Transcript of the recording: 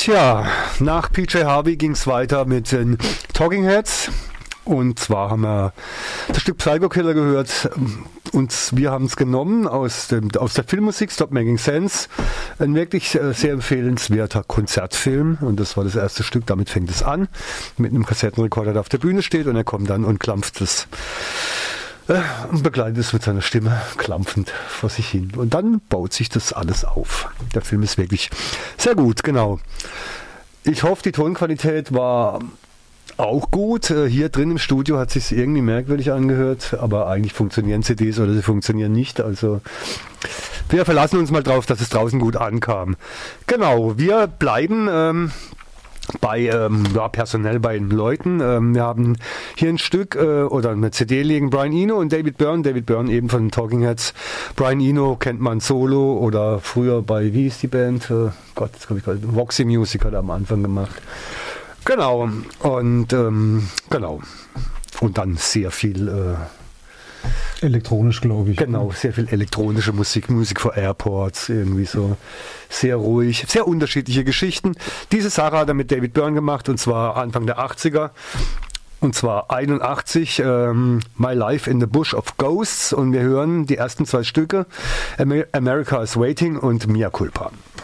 Tja, nach PJ Harvey ging es weiter mit den Talking Heads. Und zwar haben wir das Stück Psycho Killer gehört und wir haben es genommen aus der Filmmusik Stop Making Sense. Ein wirklich sehr empfehlenswerter Konzertfilm und das war das erste Stück, damit fängt es an, mit einem Kassettenrekorder, der auf der Bühne steht und er kommt dann und klampft es und begleitet es mit seiner Stimme klampfend vor sich hin. Und dann baut sich das alles auf. Der Film ist wirklich sehr gut, genau. Ich hoffe, die Tonqualität war auch gut. Hier drin im Studio hat es sich irgendwie merkwürdig angehört, aber eigentlich funktionieren CDs oder sie funktionieren nicht. Also wir verlassen uns mal drauf, dass es draußen gut ankam. Genau, wir bleiben personell bei den Leuten. Wir haben hier ein Stück oder eine CD liegen, Brian Eno und David Byrne. David Byrne eben von den Talking Heads. Brian Eno kennt man solo oder früher bei, wie hieß die Band? Voxy Music hat er am Anfang gemacht. Genau, und genau. Und dann sehr viel elektronisch, glaube ich. Genau, sehr viel elektronische Musik für Airports, irgendwie so sehr ruhig, sehr unterschiedliche Geschichten. Diese Sache hat er mit David Byrne gemacht und zwar Anfang der 80er. Und zwar 81, My Life in the Bush of Ghosts und wir hören die ersten zwei Stücke, America is Waiting und Mea Culpa.